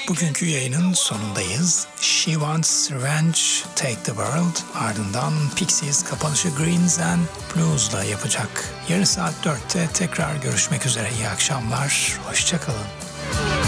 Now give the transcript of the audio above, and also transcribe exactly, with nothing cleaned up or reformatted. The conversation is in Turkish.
Bugünkü yayının sonundayız. She Wants Revenge, Take the World, ardından Pixies kapanışı Greens and Blues'la yapacak. Yarın saat dörtte tekrar görüşmek üzere. İyi akşamlar, hoşça kalın.